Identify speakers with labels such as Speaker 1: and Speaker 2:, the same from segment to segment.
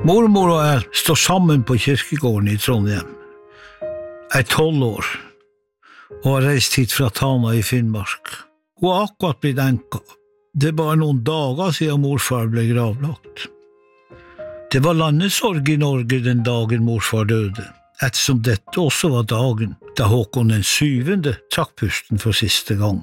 Speaker 1: Mormor og jeg står sammen på kirkegården i Trondheim. Jeg 12 år, og har reist hit fra Tana i Finnmark. Hun har akkurat blitt enka. Det var noen dager siden morfar ble gravlagt. Det var landesorg i Norge den dagen morfar døde, ettersom dette også var dagen da Håkon den 7. trakk pusten for siste gang.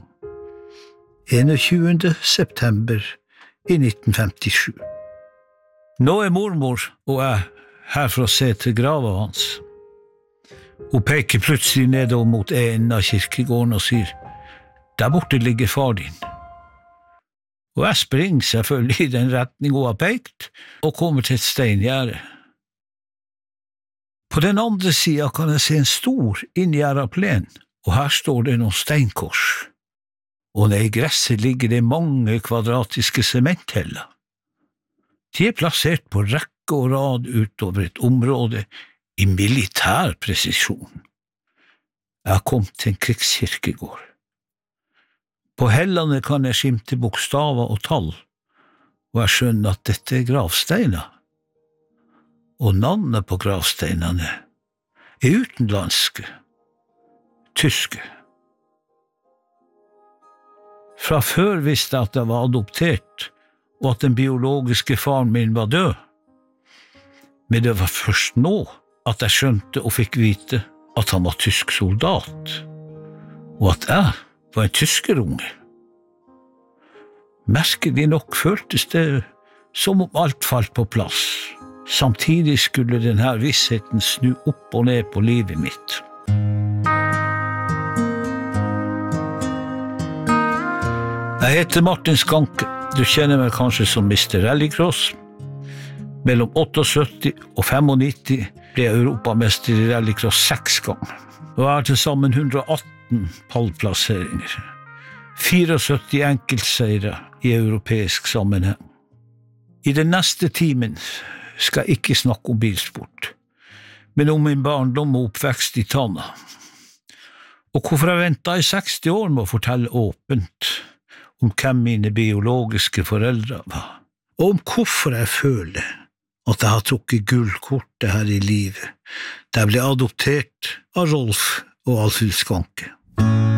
Speaker 1: 21. september i 1957. Nå mormor og jeg her for å se til grava hans. Hun peker plutselig nedover mot enden av kirkegården og sier, «Der borte ligger far din». Og jeg springer selvfølgelig i den retning hun har pekt, og kommer til et steingjerde. På den andre siden kan jeg se en stor inngjerdet plen, og her står det noen steinkors. Og ned i gresset ligger det mange kvadratiske sementheller. De plassert på rekke og rad utover et område i militær presisjon. Jeg har kommet til en krigskirkegård. På hellene kan jeg skimte bokstaver og tall, og jeg skjønner at dette gravsteiner. Og navnet på gravsteinene utenlandske, tyske. Fra før visste jeg at jeg var adoptert, og at den biologiske faren min var død. Men det var først nå at jeg skjønte og fikk vite at han var tysk soldat, og at jeg var en tyskerunge. Merkelig nok føltes det som om alt falt på plass. Samtidig skulle denne vissheten snu opp og ned på livet mitt. Jeg heter Martin Skanke. Du kjenner meg kanskje som Mr. Rallycross. Mellom 78 og 95 ble jeg europamester i rallycross 6 ganger. Og jeg har til sammen 118 pallplasseringer. 74 enkeltseiere i europeisk sammenheng. I den neste timen skal jeg ikke snakke om bilsport, men om min barndom og oppvekst i Tana. Og hvorfor jeg ventet i 60 år med å fortelle åpent om hvem mine biologiske foreldre var, og om hvorfor jeg føler at jeg har trukket gullkortet her i livet, da jeg ble adoptert av Rolf og Alfhild Skanke.